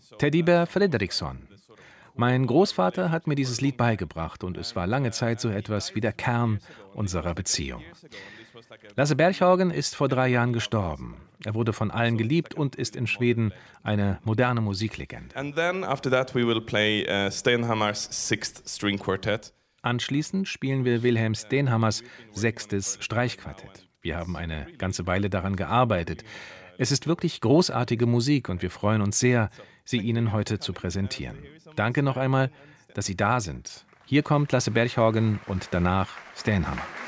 Teddybär Fredriksson. Mein Großvater hat mir dieses Lied beigebracht und es war lange Zeit so etwas wie der Kern unserer Beziehung. Lasse Berghagen ist vor 3 Jahren gestorben. Er wurde von allen geliebt und ist in Schweden eine moderne Musiklegende. And then after that we will play Stenhammars Sixth String Quartet. Anschließend spielen wir Wilhelm Stenhammars 6. Streichquartett. Wir haben eine ganze Weile daran gearbeitet. Es ist wirklich großartige Musik und wir freuen uns sehr, sie Ihnen heute zu präsentieren. Danke noch einmal, dass Sie da sind. Hier kommt Lasse Berghagen und danach Stenhammer.